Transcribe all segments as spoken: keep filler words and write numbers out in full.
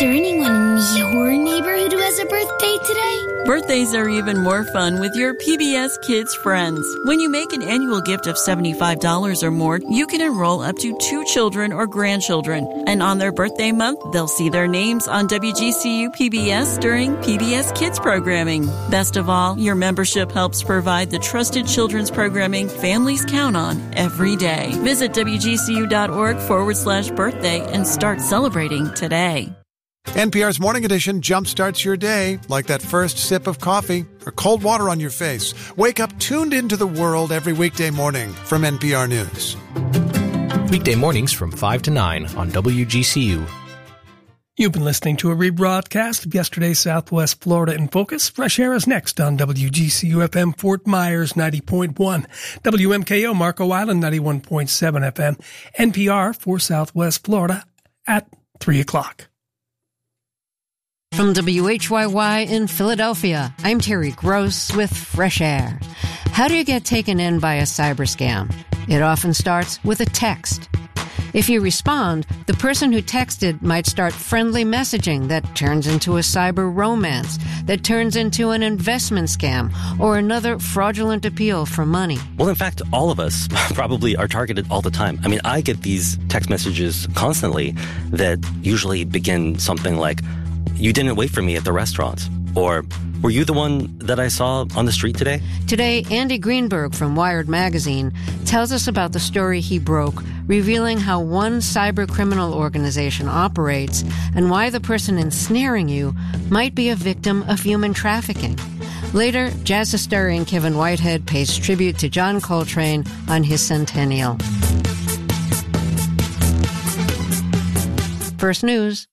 there anyone in your neighborhood who has a birthday today? Birthdays are even more fun with your P B S Kids friends. When you make an annual gift of seventy-five dollars or more, you can enroll up to two children or grandchildren. And on their birthday month, they'll see their names on W G C U P B S during P B S Kids programming. Best of all, your membership helps provide the trusted children's programming families count on every day. Visit WGCU.org forward slash birthday and start celebrating today. N P R's Morning Edition jumpstarts your day like that first sip of coffee or cold water on your face. Wake up tuned into the world every weekday morning from N P R News. Weekday mornings from five to nine on W G C U. You've been listening to a rebroadcast of yesterday's Southwest Florida in Focus. Fresh Air is next on W G C U F M Fort Myers ninety point one, W M K O Marco Island ninety-one point seven F M, N P R for Southwest Florida at three o'clock. From W H Y Y in Philadelphia, I'm Terry Gross with Fresh Air. How do you get taken in by a cyber scam? It often starts with a text. If you respond, the person who texted might start friendly messaging that turns into a cyber romance, that turns into an investment scam, or another fraudulent appeal for money. Well, in fact, all of us probably are targeted all the time. I mean, I get these text messages constantly that usually begin something like, "You didn't wait for me at the restaurant," or "Were you the one that I saw on the street today?" Today, Andy Greenberg from Wired Magazine tells us about the story he broke, revealing how one cyber criminal organization operates and why the person ensnaring you might be a victim of human trafficking. Later, jazz historian Kevin Whitehead pays tribute to John Coltrane on his centennial. First News.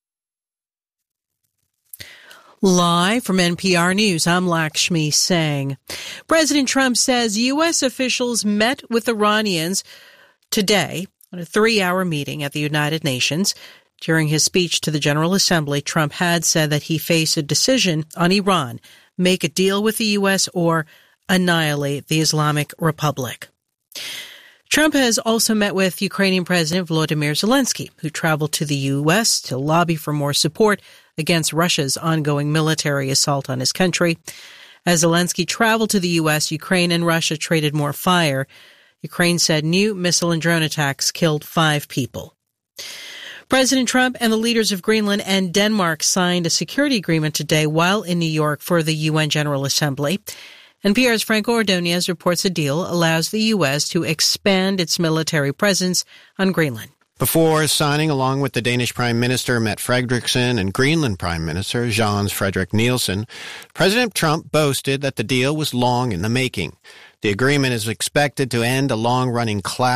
Live from N P R News, I'm Lakshmi Singh. President Trump says U S officials met with Iranians today on a three-hour meeting at the United Nations. During his speech to the General Assembly, Trump had said that he faced a decision on Iran, make a deal with the U S or annihilate the Islamic Republic. Trump has also met with Ukrainian President Volodymyr Zelensky, who traveled to the U S to lobby for more support against Russia's ongoing military assault on his country. As Zelensky traveled to the U S, Ukraine and Russia traded more fire. Ukraine said new missile and drone attacks killed five people. President Trump and the leaders of Greenland and Denmark signed a security agreement today while in New York for the U N General Assembly. N P R's Franco Ordonez reports the deal allows the U S to expand its military presence on Greenland. Before signing, along with the Danish Prime Minister Mette Frederiksen and Greenland Prime Minister Jens Frederik Nielsen, President Trump boasted that the deal was long in the making. The agreement is expected to end a long-running clash